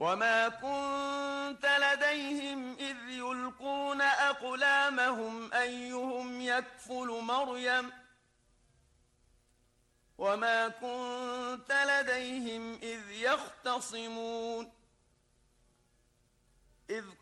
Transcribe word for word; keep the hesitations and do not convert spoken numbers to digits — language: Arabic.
وما كنت لديهم إذ يلقون أقلامهم أيهم يكفل مريم وما كنت لديهم إذ يختصمون إذ